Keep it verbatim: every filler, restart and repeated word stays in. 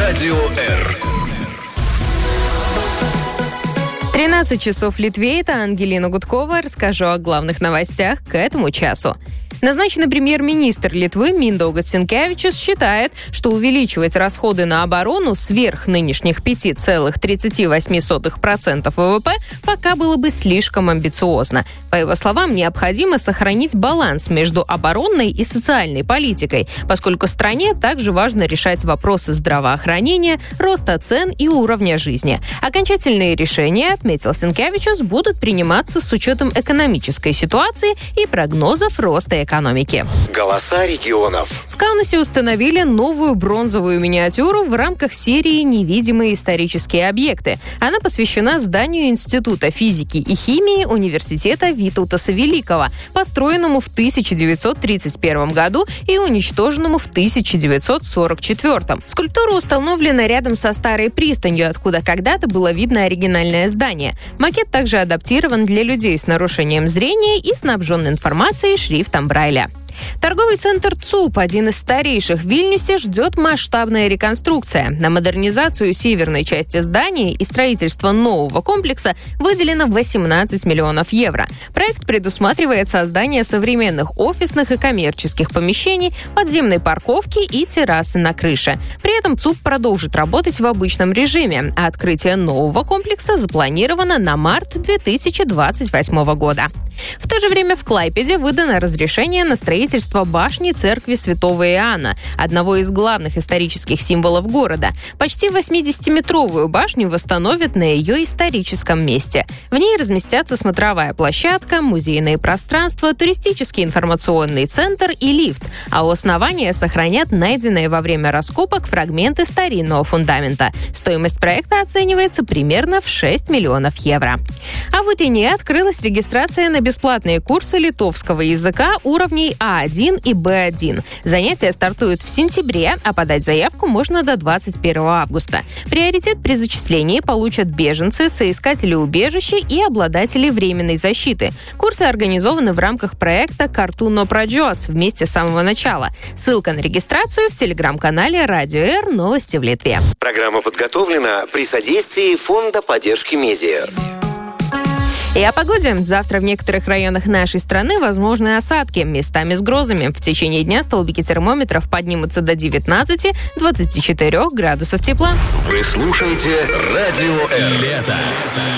Радио Р. тринадцать часов в Литве. Это Ангелина Гудкова. Расскажу о главных новостях к этому часу. Назначенный премьер-министр Литвы Миндаугас Синкевичус считает, что увеличивать расходы на оборону сверх нынешних пять целых тридцать восемь сотых процента ВВП пока было бы слишком амбициозно. По его словам, необходимо сохранить баланс между оборонной и социальной политикой, поскольку стране также важно решать вопросы здравоохранения, роста цен и уровня жизни. Окончательные решения, отметил Синкевичус, будут приниматься с учетом экономической ситуации и прогнозов роста экономики. экономики. Голоса регионов. В Каунасе установили новую бронзовую миниатюру в рамках серии «Невидимые исторические объекты». Она посвящена зданию Института физики и химии Университета Витаутаса Великого, построенному в тысяча девятьсот тридцать первом году и уничтоженному в тысяча девятьсот сорок четвёртом. Скульптура установлена рядом со старой пристанью, откуда когда-то было видно оригинальное здание. Макет также адаптирован для людей с нарушением зрения и снабжен информацией шрифтом Брайля. Торговый центр ЦУП, один из старейших в Вильнюсе, ждет масштабная реконструкция. На модернизацию северной части здания и строительство нового комплекса выделено восемнадцать миллионов евро. Проект предусматривает создание современных офисных и коммерческих помещений, подземной парковки и террасы на крыше. При этом ЦУП продолжит работать в обычном режиме, а открытие нового комплекса запланировано на март две тысячи двадцать восьмого года. В то же время в Клайпеде выдано разрешение на строительство башни церкви Святого Иоанна, одного из главных исторических символов города. Почти восьмидесятиметровую башню восстановят на ее историческом месте. В ней разместятся смотровая площадка, музейные пространства, туристический информационный центр и лифт, а у основания сохранят найденные во время раскопок фрагменты старинного фундамента. Стоимость проекта оценивается примерно в шесть миллионов евро. А в Утине открылась регистрация на бесплатные курсы литовского языка уровней А один и Бэ один. Занятия стартуют в сентябре, а подать заявку можно до двадцать первого августа. Приоритет при зачислении получат беженцы, соискатели убежища и обладатели временной защиты. Курсы организованы в рамках проекта «Картуно Праджос» вместе с самого начала. Ссылка на регистрацию в телеграм-канале Радио Р «Новости в Литве». Программа подготовлена при содействии Фонда поддержки медиа. И о погоде. Завтра в некоторых районах нашей страны возможны осадки, местами с грозами. В течение дня столбики термометров поднимутся до девятнадцати-двадцати четырёх градусов тепла. Вы слушаете Радио Р. Лето.